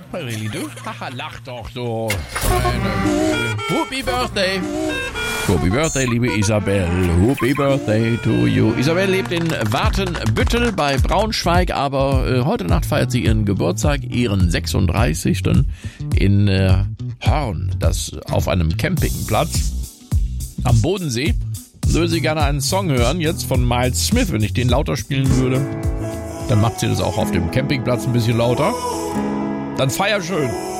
Parelli, du? Haha, lach doch so. Happy Birthday. Happy Birthday, liebe Isabel. Happy Birthday to you. Isabel lebt in Watenbüttel bei Braunschweig, aber heute Nacht feiert sie ihren Geburtstag, ihren 36. in Horn, das auf einem Campingplatz am Bodensee. Würde sie gerne einen Song hören, jetzt von Miles Smith. Wenn ich den lauter spielen würde, dann macht sie das auch auf dem Campingplatz ein bisschen lauter. Dann feier schön.